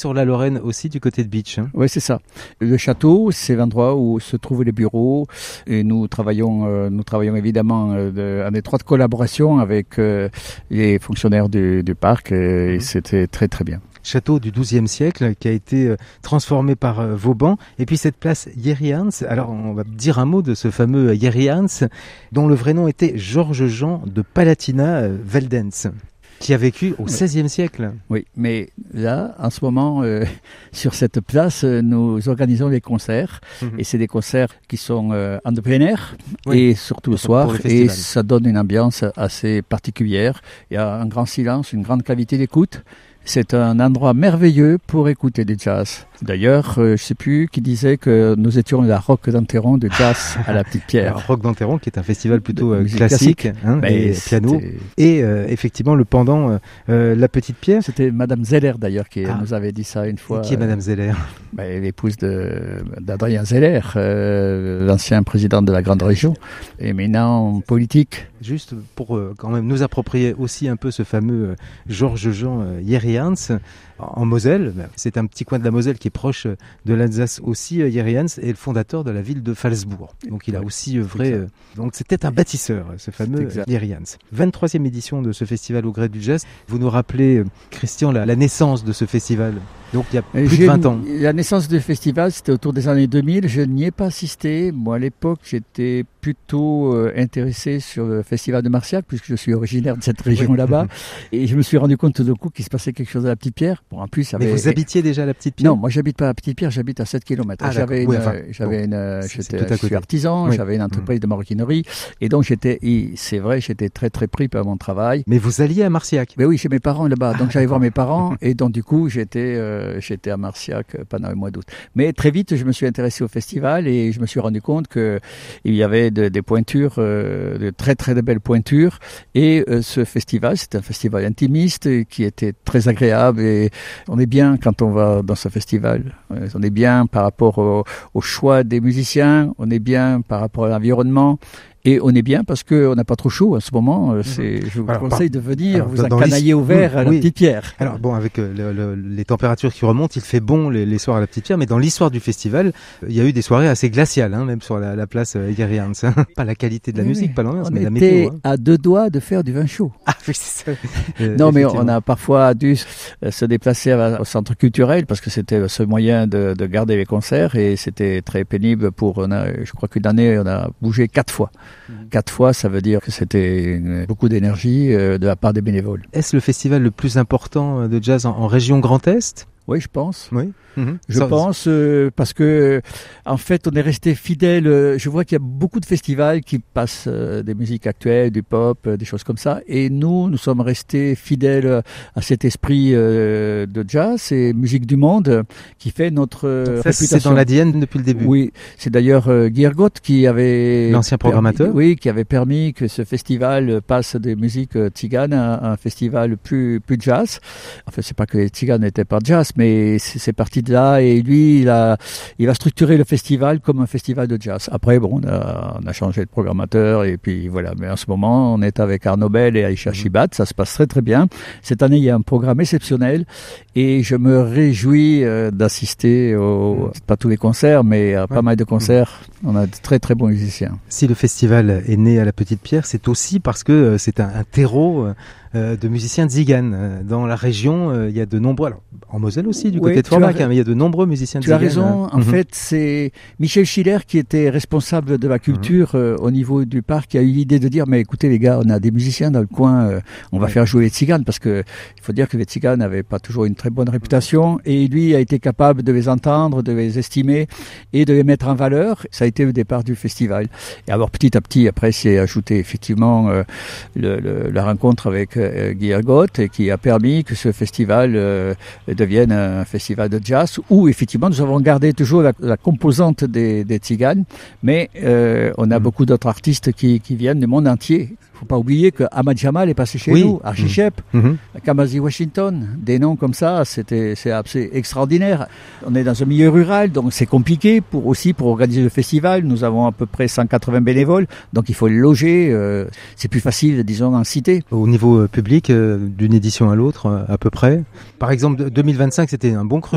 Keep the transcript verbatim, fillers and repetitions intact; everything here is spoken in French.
Sur la Lorraine aussi, du côté de Bitche. Hein. Oui, c'est ça. Le château, c'est l'endroit où se trouvent les bureaux. Et nous travaillons, euh, nous travaillons évidemment euh, de, en étroite collaboration avec euh, les fonctionnaires du, du parc. Et, et c'était très très bien. Château du douzième siècle qui a été euh, transformé par euh, Vauban. Et puis cette place Jeri Hans. Alors on va dire un mot de ce fameux Jeri Hans, dont le vrai nom était Georges-Jean de Palatina euh, Veldenz, qui a vécu au seizième siècle. Oui, mais là, en ce moment, euh, sur cette place, euh, nous organisons des concerts. Mmh. Et c'est des concerts qui sont euh, en plein air, oui. Et surtout le soir. Et ça donne une ambiance assez particulière. Il y a un grand silence, une grande qualité d'écoute. C'est un endroit merveilleux pour écouter du jazz. D'ailleurs, euh, je ne sais plus qui disait que nous étions la Roque d'Enterron de jazz à la Petite Pierre. La Roque d'Enterron, qui est un festival plutôt euh, classique, classique. Hein, ben, et piano. Et euh, effectivement, le pendant, euh, la Petite Pierre. C'était Madame Zeller d'ailleurs qui ah. nous avait dit ça une fois. Et qui est Madame Zeller? Ben, l'épouse de, d'Adrien Zeller, euh, l'ancien président de la Grande Région, éminent politique. Juste pour euh, quand même nous approprier aussi un peu ce fameux euh, Georges-Jean euh, Jeri Hans en Moselle. C'est un petit coin de la Moselle qui est proche de l'Alsace aussi. euh, Jeri Hans est le fondateur de la ville de Phalsbourg. Donc il a aussi œuvré. Euh, donc c'était un bâtisseur, ce fameux Jeri Hans. vingt-troisième édition de ce festival au gré du jazz. Vous nous rappelez, euh, Christian, la, la naissance de ce festival. Donc il y a plus J'ai, de vingt ans. La naissance du festival, c'était autour des années deux mille. Je n'y ai pas assisté. Moi, à l'époque, j'étais plutôt euh, intéressé sur le festival de Marciac, puisque je suis originaire de cette région oui. là-bas. Et je me suis rendu compte tout d'un coup qu'il se passait quelque chose à la Petite Pierre. Bon, en plus, avait... Mais vous habitiez déjà à la Petite Pierre? Non, moi, j'habite pas à la Petite Pierre, j'habite à sept kilomètres. Ah, j'avais oui, une, enfin, j'avais bon, une, c'est, j'étais, c'est je suis artisan, oui. j'avais une entreprise mmh. de maroquinerie. Et donc, j'étais, c'est vrai, j'étais très, très pris par mon travail. Mais vous alliez à Marciac? Mais oui, chez mes parents là-bas. Donc, ah, j'allais voir mes parents. Et donc, du coup, j'étais, euh, j'étais à Marciac pendant le mois d'août. Mais très vite, je me suis intéressé au festival et je me suis rendu compte que il y avait de, des pointures, euh, de très très de belles pointures. Et euh, ce festival, c'est un festival intimiste qui était très agréable. Et on est bien quand on va dans ce festival. On est bien par rapport au, au choix des musiciens. On est bien par rapport à l'environnement. Et on est bien parce qu'on n'a pas trop chaud en ce moment. C'est, je vous alors, conseille de venir alors, vous encanailler au vert à la oui. Petite Pierre. Alors bon, avec euh, le, le, les températures qui remontent, il fait bon les, les soirs à la Petite Pierre. Mais dans l'histoire du festival, il y a eu des soirées assez glaciales, hein, même sur la, la place euh, Jeri Hans. Pas la qualité de la oui, musique, pas l'ambiance, mais la météo. On était à deux doigts de faire du vin chaud. Ah oui, c'est ça. Euh, non, mais on a parfois dû se déplacer à, au centre culturel parce que c'était le seul moyen de, de garder les concerts et c'était très pénible pour. On a, je crois qu'une année, on a bougé quatre fois. Mmh. Quatre fois. Ça veut dire que c'était une, beaucoup d'énergie euh, de la part des bénévoles. Est-ce le festival le plus important de jazz en, en région Grand Est? Oui, je pense. Oui. Mmh. Je ça, pense euh, parce que en fait, on est resté fidèle. Euh, je vois qu'il y a beaucoup de festivals qui passent euh, des musiques actuelles, du pop, euh, des choses comme ça. Et nous, nous sommes restés fidèles à cet esprit euh, de jazz et musique du monde qui fait notre euh, ça, réputation. C'est dans l'A D N depuis le début. Oui, c'est d'ailleurs euh, Guy Ergot qui avait l'ancien programmateur. Permis, oui, qui avait permis que ce festival passe des musiques tziganes à un festival plus plus jazz. En fait, c'est pas que les tziganes n'étaient pas jazz, mais c'est, c'est parti de là et lui il a il va structurer le festival comme un festival de jazz. Après bon on a, on a changé de programmateur et puis voilà, mais en ce moment on est avec Arnaud Bell et Aïcha Chibat, ça se passe très très bien. Cette année il y a un programme exceptionnel et je me réjouis euh, d'assister aux pas tous les concerts mais à pas ouais. mal de concerts. On a de très très bons musiciens. Si le festival est né à la Petite Pierre, c'est aussi parce que euh, c'est un, un terreau euh, de musiciens tziganes. Dans la région, euh, il y a de nombreux, alors, en Moselle aussi, du oui, côté de Forbach, hein, mais il y a de nombreux musiciens tziganes. Tu as raison, hein. en mm-hmm. fait, c'est Michel Schiller qui était responsable de la culture mm-hmm. euh, au niveau du parc, qui a eu l'idée de dire, mais écoutez les gars, on a des musiciens dans le coin, euh, on va ouais. faire jouer les tziganes, parce que il faut dire que les tziganes n'avaient pas toujours une très bonne réputation, et lui a été capable de les entendre, de les estimer, et de les mettre en valeur. Ça a été le départ du festival. Et alors petit à petit, après, c'est ajouté effectivement euh, le, le, la rencontre avec euh, Guy Ergot, et qui a permis que ce festival euh, devienne un festival de jazz, où effectivement nous avons gardé toujours la, la composante des, des tziganes, mais euh, on a mmh. beaucoup d'autres artistes qui, qui viennent du monde entier. Il ne faut pas oublier que Ahmad Jamal est passé chez oui. nous, Archie Shepp, mmh. Kamasi Washington, des noms comme ça, c'était, c'est absolument extraordinaire. On est dans un milieu rural, donc c'est compliqué pour aussi pour organiser le festival. Nous avons à peu près cent quatre-vingts bénévoles, donc il faut les loger. Euh, c'est plus facile, disons, en cité. Au niveau public, euh, d'une édition à l'autre, à peu près. Par exemple, deux mille vingt-cinq, c'était un bon cru.